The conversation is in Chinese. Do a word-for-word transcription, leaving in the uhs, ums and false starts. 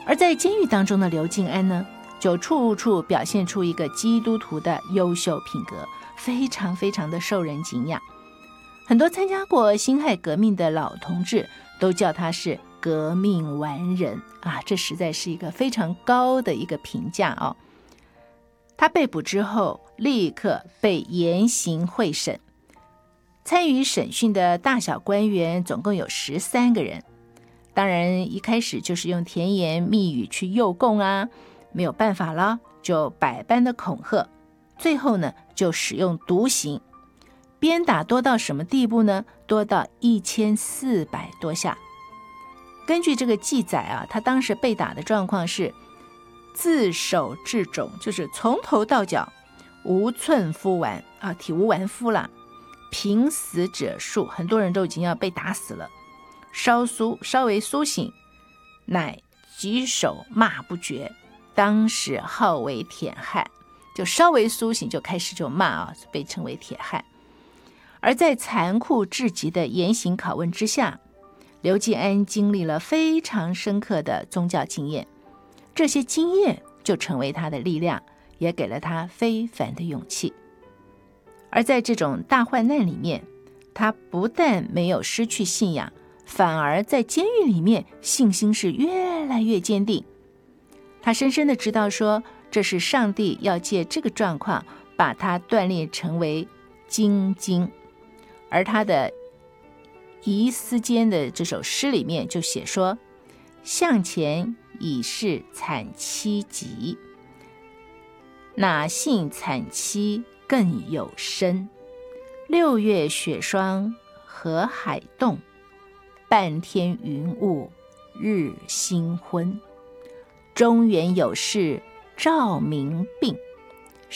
而在监狱当中的刘敬安呢，就处处表现出一个基督徒的优秀品格，非常非常的受人敬仰。很多参加过辛亥革命的老同志都叫他是革命完人啊，这实在是一个非常高的一个评价哦。他被捕之后，立刻被严刑会审，参与审讯的大小官员总共有十三个人。当然一开始就是用甜言蜜语去诱供啊，没有办法了，就百般的恐吓，最后呢就使用毒刑，鞭打多到什么地步呢？多到一千四百多下。根据这个记载啊，他当时被打的状况是自手至踵，就是从头到脚无寸肤完啊，体无完肤了。平死者数，很多人都已经要被打死了。稍苏稍微苏醒，乃举手骂不绝，当时号为铁汉，就稍微苏醒就开始就骂啊，被称为铁汉。而在残酷至极的严刑拷问之下，刘敬安经历了非常深刻的宗教经验，这些经验就成为他的力量，也给了他非凡的勇气。而在这种大患难里面，他不但没有失去信仰，反而在监狱里面信心是越来越坚定。他深深的知道说，这是上帝要借这个状况把他锻炼成为精精。而他的遗思间的这首诗里面就写说，向前已是惨凄急，哪信惨凄更有深，六月雪霜河海冻，半天云雾日星昏，中原有事照明病，